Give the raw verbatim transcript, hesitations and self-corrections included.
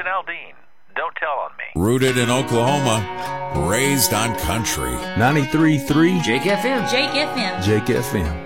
and Aldine. Don't tell on me. Rooted in Oklahoma, raised on country. ninety-three point three Jake F M. Jake F M. Jake F M.